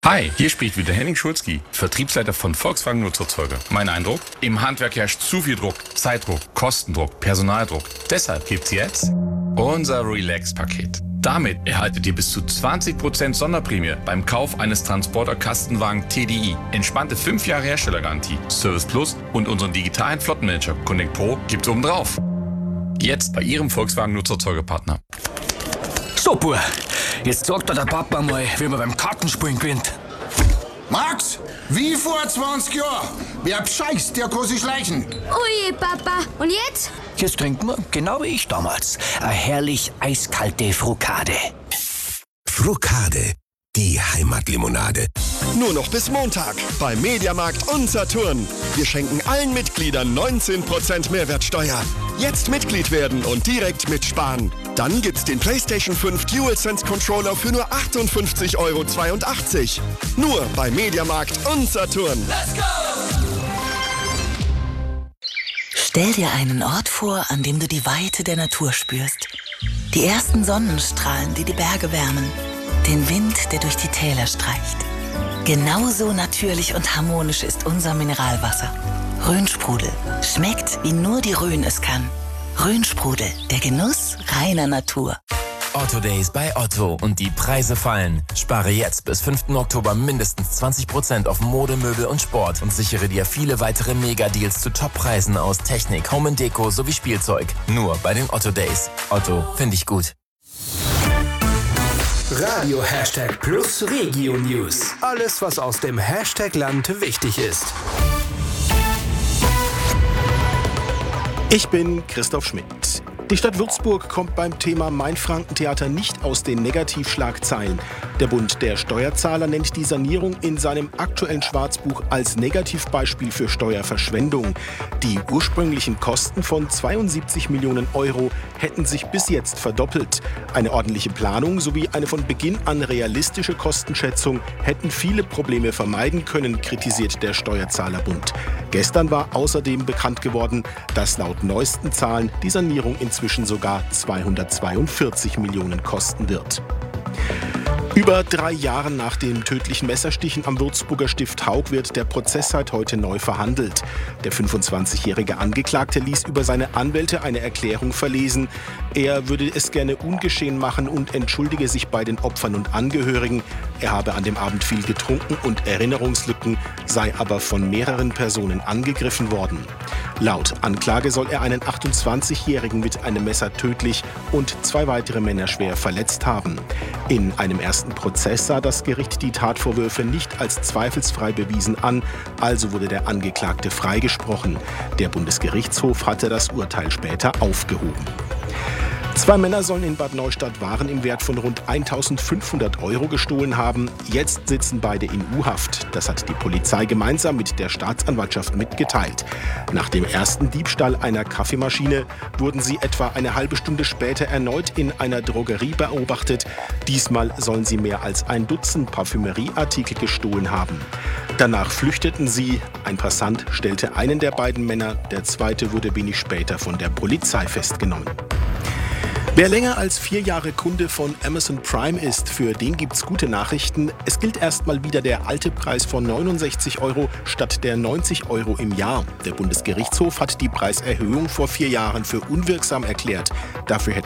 Hi, hier spricht wieder Henning Schulzki, Vertriebsleiter von Volkswagen Nutzerzeuger. Mein Eindruck? Im Handwerk herrscht zu viel Druck, Zeitdruck, Kostendruck, Personaldruck. Deshalb gibt's jetzt unser Relax-Paket. Damit erhaltet ihr bis zu 20% Sonderprämie beim Kauf eines Transporter-Kastenwagen TDI. Entspannte 5 Jahre Herstellergarantie, Service Plus und unseren digitalen Flottenmanager Connect Pro gibt's obendrauf. Jetzt bei Ihrem Volkswagen Nutzerzeugerpartner. So, Bub, jetzt sagt dir der Papa mal, wie man beim Kartenspielen gewinnt. Max, wie vor 20 Jahren. Wer bescheißt, der kann sich schleichen. Ui, Papa. Und jetzt? Jetzt trinken wir, genau wie ich damals, eine herrlich eiskalte Frukade. Frukade, die Heimatlimonade. Nur noch bis Montag bei Mediamarkt und Saturn. Wir schenken allen Mitgliedern 19% Mehrwertsteuer. Jetzt Mitglied werden und direkt mitsparen. Dann gibt's den PlayStation 5 DualSense Controller für nur 58,82 €. Nur bei Mediamarkt und Saturn. Let's go! Stell dir einen Ort vor, an dem du die Weite der Natur spürst. Die ersten Sonnenstrahlen, die die Berge wärmen. Den Wind, der durch die Täler streicht. Genauso natürlich und harmonisch ist unser Mineralwasser. Rhönsprudel. Schmeckt, wie nur die Rhön es kann. Rhönsprudel, der Genuss reiner Natur. Otto Days bei Otto und die Preise fallen. Spare jetzt bis 5. Oktober mindestens 20% auf Mode, Möbel und Sport und sichere dir viele weitere Mega-Deals zu Top-Preisen aus Technik, Home & Deko sowie Spielzeug. Nur bei den Otto Days. Otto, finde ich gut. Radio #Plus Regio News. Alles, was aus dem Hashtag-Land wichtig ist. Ich bin Christoph Schmidt. Die Stadt Würzburg kommt beim Thema Mainfranken-Theater nicht aus den Negativschlagzeilen. Der Bund der Steuerzahler nennt die Sanierung in seinem aktuellen Schwarzbuch als Negativbeispiel für Steuerverschwendung. Die ursprünglichen Kosten von 72 Millionen € hätten sich bis jetzt verdoppelt. Eine ordentliche Planung sowie eine von Beginn an realistische Kostenschätzung hätten viele Probleme vermeiden können, kritisiert der Steuerzahlerbund. Gestern war außerdem bekannt geworden, dass laut neuesten Zahlen die Sanierung inzwischen sogar 242 Millionen kosten wird. Über 3 Jahre nach den tödlichen Messerstichen am Würzburger Stift Haug wird der Prozess seit heute neu verhandelt. Der 25-jährige Angeklagte ließ über seine Anwälte eine Erklärung verlesen. Er würde es gerne ungeschehen machen und entschuldige sich bei den Opfern und Angehörigen. Er habe an dem Abend viel getrunken und Erinnerungslücken, sei aber von mehreren Personen angegriffen worden. Laut Anklage soll er einen 28-Jährigen mit einem Messer tödlich und 2 weitere Männer schwer verletzt haben. In einem ersten Prozess sah das Gericht die Tatvorwürfe nicht als zweifelsfrei bewiesen an, also wurde der Angeklagte freigesprochen. Der Bundesgerichtshof hatte das Urteil später aufgehoben. 2 Männer sollen in Bad Neustadt Waren im Wert von rund 1.500 € gestohlen haben. Jetzt sitzen beide in U-Haft. Das hat die Polizei gemeinsam mit der Staatsanwaltschaft mitgeteilt. Nach dem ersten Diebstahl einer Kaffeemaschine wurden sie etwa eine halbe Stunde später erneut in einer Drogerie beobachtet. Diesmal sollen sie mehr als 1 Dutzend Parfümerieartikel gestohlen haben. Danach flüchteten sie. Ein Passant stellte einen der beiden Männer, der zweite wurde wenig später von der Polizei festgenommen. Wer länger als 4 Jahre Kunde von Amazon Prime ist, für den gibt's gute Nachrichten. Es gilt erstmal wieder der alte Preis von 69 € statt der 90 € im Jahr. Der Bundesgerichtshof hat die Preiserhöhung vor 4 Jahren für unwirksam erklärt. Dafür hätten